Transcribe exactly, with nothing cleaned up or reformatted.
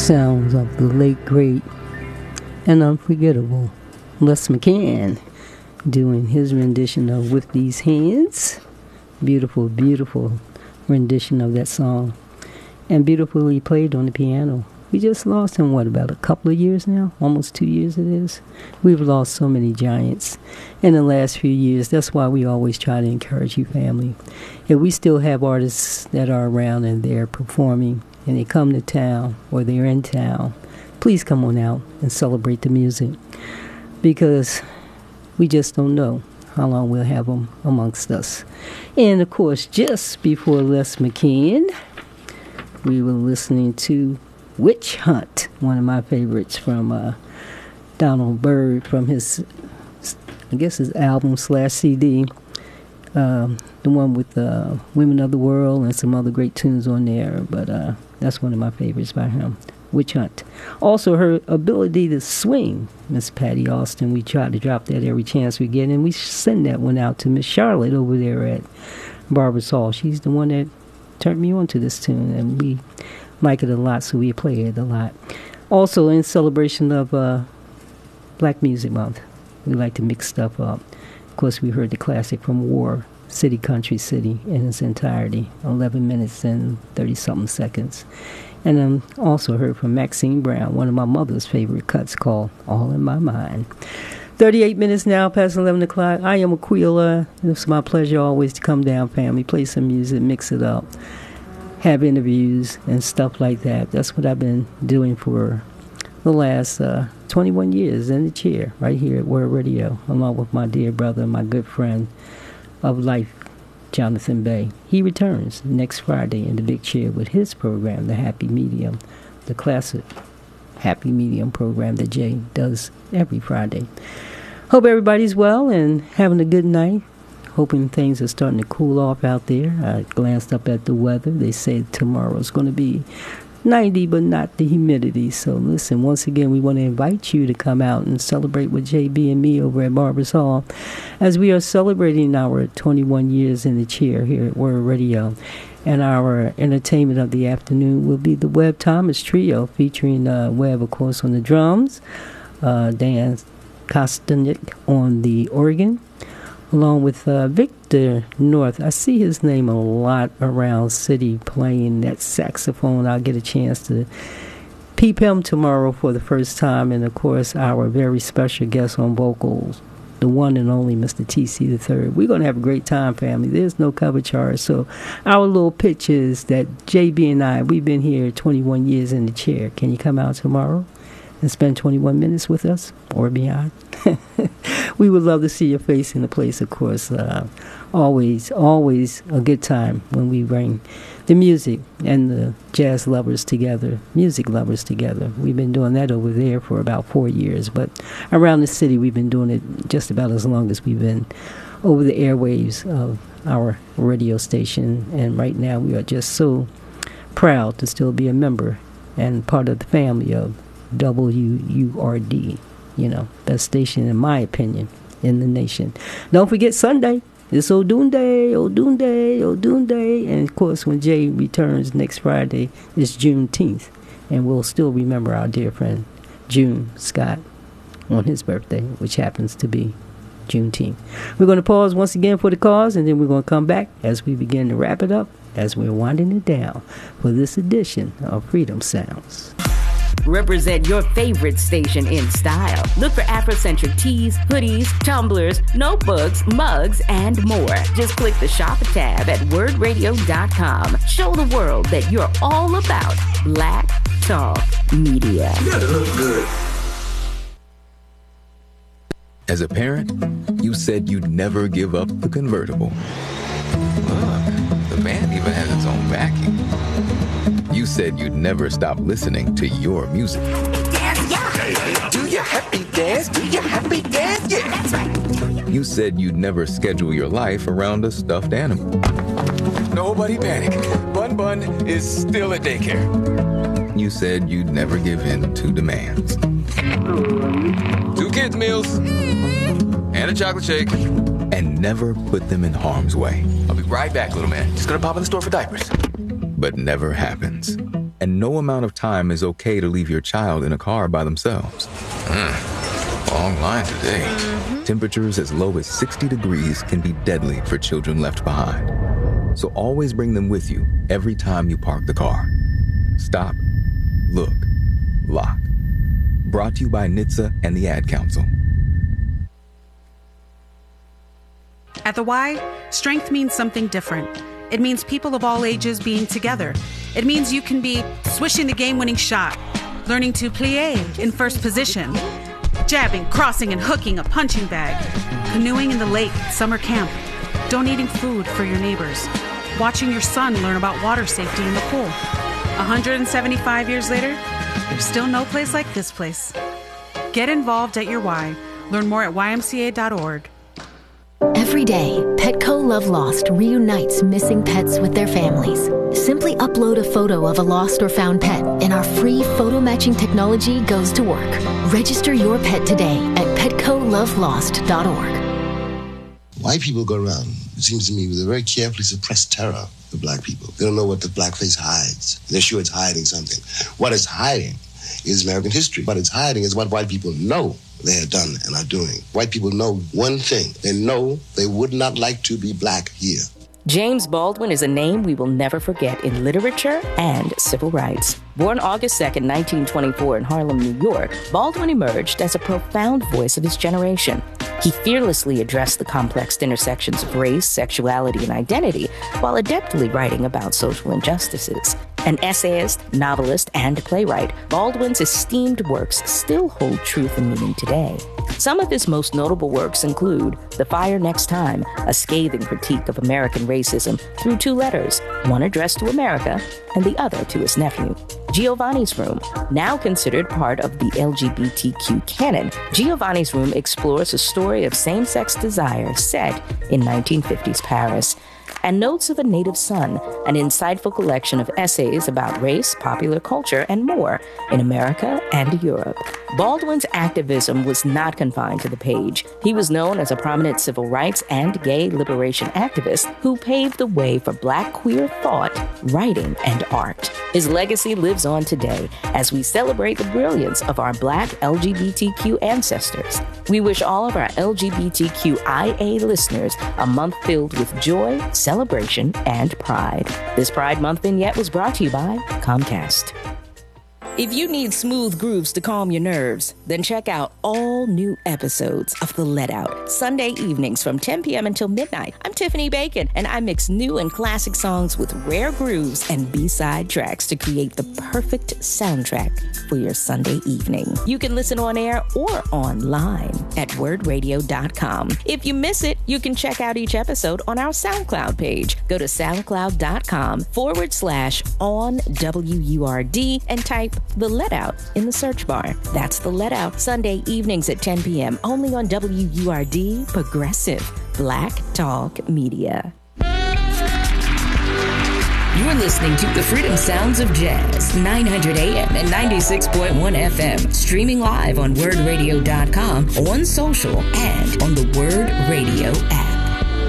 sounds of the late, great, and unforgettable Les McCann doing his rendition of With These Hands. Beautiful, beautiful rendition of that song. And beautifully played on the piano. We just lost him, what, about a couple of years now? Almost two years it is. We've lost so many giants in the last few years. That's why we always try to encourage you, family. If we still have artists that are around and they're performing and they come to town or they're in town, please come on out and celebrate the music, because we just don't know how long we'll have them amongst us. And of course, just before Les McCann, we were listening to Witch Hunt, one of my favorites from uh, Donald Byrd, from his, I guess his album slash C D, um, the one with uh, Women of the World and some other great tunes on there, but uh, that's one of my favorites by him, Witch Hunt. Also, her ability to swing, Miss Patty Austin, we try to drop that every chance we get, and we send that one out to Miss Charlotte over there at Barbers Hall. She's the one that turned me on to this tune, and we like it a lot, so we play it a lot. Also, in celebration of uh, Black Music Month, we like to mix stuff up. Of course, we heard the classic from War, City Country City, in its entirety, eleven minutes and thirty-something seconds. And um, also heard from Maxine Brown, one of my mother's favorite cuts, called All in My Mind. thirty-eight minutes now, past eleven o'clock. I am Aquila, and it's my pleasure always to come down, family, play some music, mix it up, have interviews and stuff like that. That's what I've been doing for the last uh, twenty-one years in the chair right here at Word Radio, along with my dear brother, my good friend of life, Jonathan Bay. He returns next Friday in the big chair with his program, The Happy Medium, the classic Happy Medium program that Jay does every Friday. Hope everybody's well and having a good night. Hoping things are starting to cool off out there. I glanced up at the weather. They say tomorrow's going to be ninety, but not the humidity. So listen, once again, we want to invite you to come out and celebrate with J B and me over at Barbers Hall, as we are celebrating our twenty-one years in the chair here at Word Radio. And our entertainment of the afternoon will be the Webb Thomas Trio, featuring uh, Webb, of course, on the drums, uh, Dan Kostanek on the organ, along with uh, Victor North. I see his name a lot around city playing that saxophone. I'll get a chance to peep him tomorrow for the first time. And, of course, our very special guest on vocals, the one and only Mister T C the third. We're going to have a great time, family. There's no cover charge. So our little pitch is that J B and I, we've been here twenty-one years in the chair. Can you come out tomorrow and spend twenty-one minutes with us or beyond? We would love to see your face in the place, of course. Uh, always, always a good time when we bring the music and the jazz lovers together, music lovers together. We've been doing that over there for about four years, but around the city we've been doing it just about as long as we've been over the airwaves of our radio station. And right now we are just so proud to still be a member and part of the family of W U R D. You know, best station, in my opinion, in the nation. Don't forget Sunday. It's Odunde, Odunde, Odunde. And, of course, when Jay returns next Friday, it's Juneteenth. And we'll still remember our dear friend June Scott on his birthday, which happens to be Juneteenth. We're going to pause once again for the cause, and then we're going to come back as we begin to wrap it up, as we're winding it down for this edition of Freedom Sounds. Represent your favorite station in style. Look for Afrocentric tees, hoodies, tumblers, notebooks, mugs, and more. Just click the shop tab at word radio dot com. Show the world that you're all about Black Talk Media. You gotta look good. As a parent, you said you'd never give up the convertible. Look, the van even has its own vacuum. You said you'd never stop listening to your music. Dance, yeah. Do your happy dance, do your happy dance, yeah. That's right. You said you'd never schedule your life around a stuffed animal. Nobody panic. Bun Bun is still at daycare. You said you'd never give in to demands. Two kids' meals and a chocolate shake. And never put them in harm's way. I'll be right back, little man. Just gonna pop in the store for diapers. But never happens. And no amount of time is okay to leave your child in a car by themselves. Mm, long line today. Mm-hmm. Temperatures as low as sixty degrees can be deadly for children left behind. So always bring them with you every time you park the car. Stop, look, lock. Brought to you by N H T S A and the Ad Council. At the Y, strength means something different. It means people of all ages being together. It means you can be swishing the game-winning shot, learning to plie in first position, jabbing, crossing, and hooking a punching bag, canoeing in the lake at summer camp, donating food for your neighbors, watching your son learn about water safety in the pool. one hundred seventy-five years later, there's still no place like this place. Get involved at your Y. Learn more at Y M C A dot org. Every day, Petco Love Lost reunites missing pets with their families. Simply upload a photo of a lost or found pet, and our free photo matching technology goes to work. Register your pet today at petco love lost dot org. White people go around, it seems to me, with a very carefully suppressed terror of black people. They don't know what the blackface hides. They're sure it's hiding something. What it's hiding is American history. What it's hiding is what white people know they have done and are doing. White people know one thing. They know they would not like to be black here. James Baldwin is a name we will never forget in literature and civil rights. Born August second, nineteen twenty-four in Harlem, New York, Baldwin emerged as a profound voice of his generation. He fearlessly addressed the complex intersections of race, sexuality, and identity while adeptly writing about social injustices. An essayist, novelist, and playwright, Baldwin's esteemed works still hold truth and meaning today. Some of his most notable works include The Fire Next Time, a scathing critique of American racism through two letters, one addressed to America and the other to his nephew. Giovanni's Room, now considered part of the L G B T Q canon, Giovanni's Room explores a story of same-sex desire set in nineteen fifties Paris. And Notes of a Native Son, an insightful collection of essays about race, popular culture, and more in America and Europe. Baldwin's activism was not confined to the page. He was known as a prominent civil rights and gay liberation activist who paved the way for Black queer thought, writing, and art. His legacy lives on today as we celebrate the brilliance of our Black L G B T Q ancestors. We wish all of our L G B T Q I A listeners a month filled with joy, celebration, and pride. This Pride Month vignette was brought to you by Comcast. If you need smooth grooves to calm your nerves, then check out all new episodes of The Let Out, Sunday evenings from ten p.m. until midnight. I'm Tiffany Bacon, and I mix new and classic songs with rare grooves and B-side tracks to create the perfect soundtrack for your Sunday evening. You can listen on air or online at word radio dot com. If you miss it, you can check out each episode on our SoundCloud page. Go to soundcloud.com forward slash on W U R D and type The Let Out in the search bar. That's The Let Out, Sunday evenings at ten p.m. only on W U R D, Progressive Black Talk Media. You're listening to the Freedom Sounds of Jazz, nine hundred A M and ninety-six point one F M, streaming live on word radio dot com, on social, and on the Word Radio app.